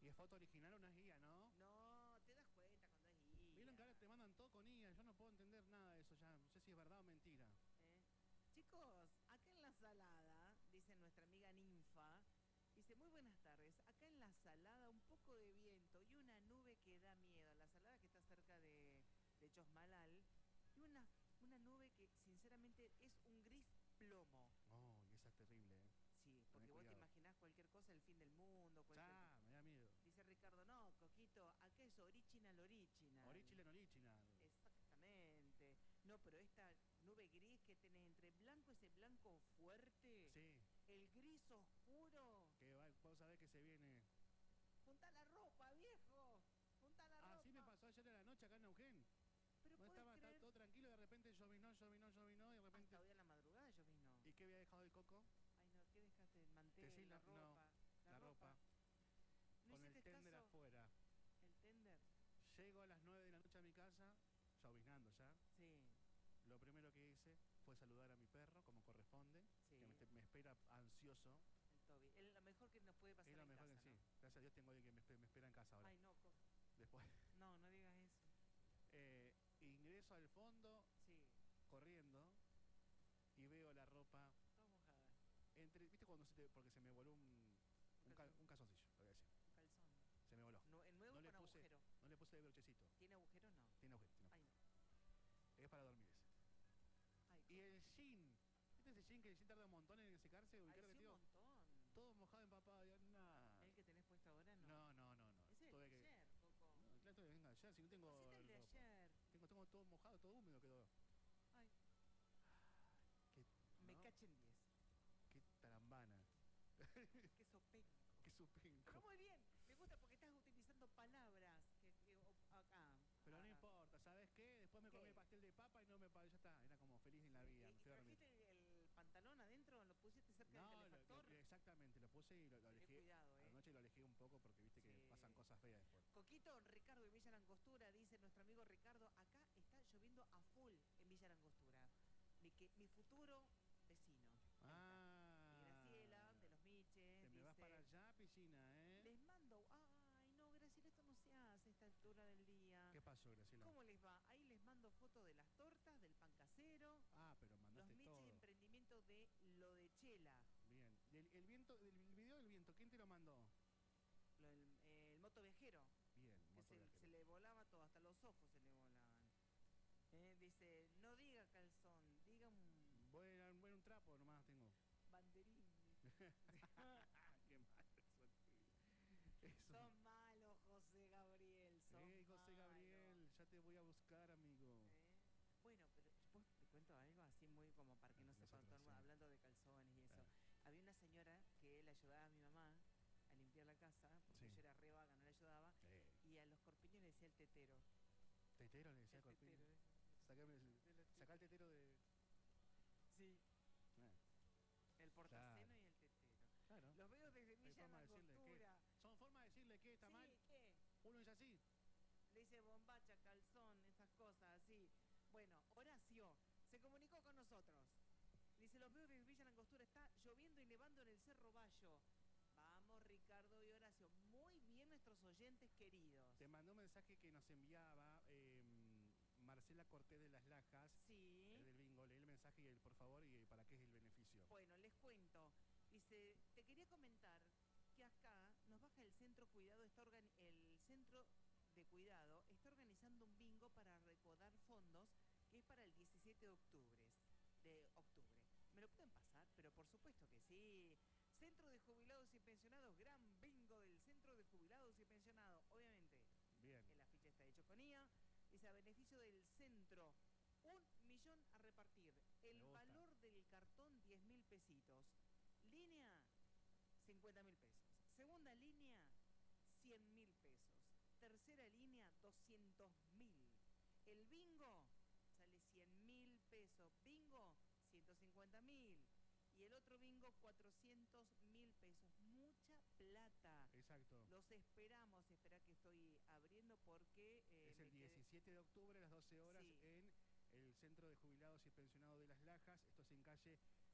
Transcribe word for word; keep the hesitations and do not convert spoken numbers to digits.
es foto original o no es guía, ¿no? No, te das cuenta cuando es guía. Vieron que ahora te mandan todo con I A, yo no puedo entender nada de eso ya, no sé si es verdad o mentira. ¿Eh? Chicos, acá en la salada, dice nuestra amiga Ninfa, dice, muy buenas tardes, acá en la salada un poco de viento y una nube que da miedo. La salada que está cerca de, de Chosmalal, y una, una nube que sinceramente es un gris plomo. Oh, y esa es terrible, ¿eh? Sí, porque Tené vos te cuidado. imaginás cualquier cosa, el fin del mundo, cualquier... Ya, me da miedo. Dice Ricardo, no, Coquito, acá es original, original. Original, original. Exactamente. No, pero esta nube gris que tenés entre blanco, ese blanco fuerte, Sí. el gris oscuro. Que va, vos sabés que se viene. Juntá la ropa, viejo. Juntá la ropa. Así me pasó ayer en la noche acá en Neuquén. Pero No podés estaba, estaba creer... todo tranquilo y de repente llovinó, llovinó, llovinó y de repente... Hasta hoy a la madrugada llovinó. ¿Y qué había dejado el coco? Ay, no, ¿qué dejaste? El mantel, Decir la la, ropa. no, la, la ropa. ropa. ¿No Con el hiciste tender caso? afuera. El tender. Llego a las nueve de la noche a mi casa, llovinando ya. Sí. Lo primero que hice fue saludar a mi perro, como corresponde, Sí. que me, me espera ansioso. El Toby. Es lo mejor que nos puede pasar Es lo en mejor casa, que ¿no? sí. Gracias a Dios tengo alguien que me, espe- me espera en casa ahora. Ay, no, co- Después, no, no digas eso. eh, ingreso al fondo, Sí, corriendo, y veo la ropa toda mojada. entre... ¿Viste cuando se te...? Porque se me voló un, un, cal- un calzoncillo, lo voy a decir. Un calzón. Se me voló. No, el nuevo No le con puse, agujero. no le puse el brochecito. ¿Tiene agujero o no? Tiene agujero, tiene Ay, agujero. no. Es para dormir ese. Ay, Y el jean. ¿Viste ese jean que el jean tarda un montón en secarse? Ay, Ubicado sí, que un tío, montón. todo mojado, empapado. Yo, nah. ¿El que tenés puesto ahora no? No, no, no, no. Ese es el Tuve de que... ayer, Coco. No, claro, tuve que venga ayer, si no tengo... Pusiste el de ropa. ayer. Tengo, tengo todo mojado, todo húmedo quedó. Ay, Qué, me ¿no? cachen diez. Qué tarambana. Qué sopenco. Qué supenco. Pero muy bien, me gusta porque estás utilizando palabras que, que o- acá. Pero no Ah. importa, ¿sabes qué? Después me ¿Qué? comí el pastel de papa y no me... pa- Ya está, era como feliz en la vida. ¿Y, Me y fui a dormir. trajiste el, el pantalón adentro? ¿Lo pusiste cerca No, del lo- calefactor? lo- exactamente, lo puse y lo, lo Tené alejé. cuidado, eh. Anoche lo alejé un poco porque viste que Sí. pasan cosas feas después. Coquito, Ricardo de Villa Langostura, dice nuestro amigo Ricardo, acá está lloviendo a full en Villa Langostura. Mi, que, mi futuro vecino. Ahí Ah. está. Y Graciela, de los Miches, Te me dice, vas para allá, piscina, ¿eh? les mando, ay no, Graciela, esto no se hace a esta altura del día. ¿Qué pasó, Graciela? ¿Cómo les va? Ahí les mando fotos de las tortas, del pan casero, Ah, pero los mandaste Miches todo. emprendimiento de lo de Chela, Bien. El, el viento, el, el video del viento, ¿quién te lo mandó? lo del- eh, el moto viajero. Bien, Que moto se, viajero. se le volaba todo, hasta los ojos se le volaban. Eh, dice, no diga calzón, diga un Voy a voy a un trapo, nomás tengo. banderín. Qué malo eso. Eso. Son malos, José Gabriel, son Eh, José malos. Gabriel, ya te voy a buscar, amigo. Eh, Bueno, pero ¿vos te cuento algo así muy como para que no sepa Nosotros todo el mundo, sí. hablando de calzones y eso. Claro. Había una señora que le ayudaba a mi mamá a limpiar la casa, porque Sí. yo era re vaga, no le ayudaba, Eh, y a los corpiños le decía el tetero. tetero le decía El Corpiño. tetero, eh. Sacame el- De los Sacá el tetero de. Sí, Eh, el portaceno Claro. y el tetero. claro. Los veo desde Hay Villa forma de decirle que. Langostura. Son formas de decirle que está Sí, mal. ¿qué? Uno es así. Le dice bombacha, calzón, esas cosas así. Bueno, Horacio se comunicó con nosotros. Dice, los veo desde Villa Langostura, está lloviendo y nevando en el Cerro Bayo. Vamos, Ricardo y Horacio. Muy bien nuestros oyentes queridos. Te mandó un mensaje que nos enviaba eh, Marcela Cortés de Las Lajas. Sí. El del bingo. Leí el mensaje y el por favor y para qué es el beneficio. Bueno, les cuento. Dice, te quería comentar que acá nos baja el centro cuidado, está organi- el centro de cuidado está organizando un bingo para recaudar fondos que es para el diecisiete de octubre. De octubre. ¿Me lo pueden pasar? Pero por supuesto que sí. Centro de Jubilados y Pensionados, gran bingo del Centro de Jubilados y Pensionados. Obviamente, Bien. el afiche está hecho con I A. Dice, a beneficio del centro, un millón a repartir. El Me gusta. valor del cartón, diez mil pesitos. Línea, cincuenta mil pesos. Segunda línea, cien mil pesos. Tercera línea, doscientos mil. El bingo sale cien mil pesos. Bingo, ciento cincuenta mil. Y el otro bingo, cuatrocientos mil pesos. Mucha plata. Exacto. Los esperamos. Espera que estoy abriendo porque... eh, es me el quedé- diecisiete de octubre a las doce horas Sí. en el Centro de Jubilados y Pensionados de Las Lajas. Esto es en calle